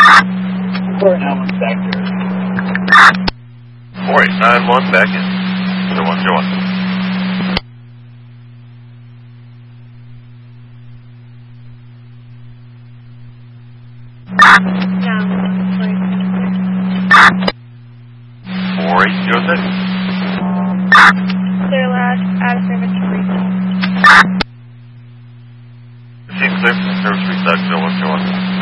491 back there. 4891 back in. 0101. No. 4806. Clear last out of service to reach. Received clear from service reach 0101.